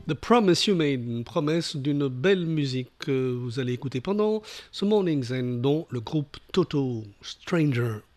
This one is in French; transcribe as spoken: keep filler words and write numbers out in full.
The Promise You Made, une promesse d'une belle musique que vous allez écouter pendant ce Morning Zen, dont le groupe Toto Stranger.